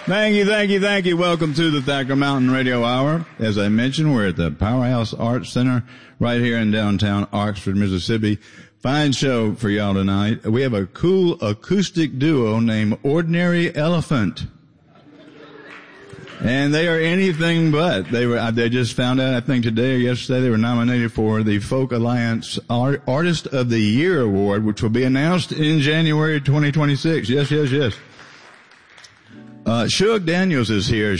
Thank you. Welcome to the Thacker Mountain Radio Hour. As I mentioned, we're at the Powerhouse Arts Center right here in downtown Oxford, Mississippi. Fine show for y'all tonight. We have a cool acoustic duo named Ordinary Elephant. And they are anything but. They just found out, I think today or yesterday, they were nominated for the Folk Alliance Artist of the Year Award, which will be announced in January 2026. Yes. Shug Daniels is here.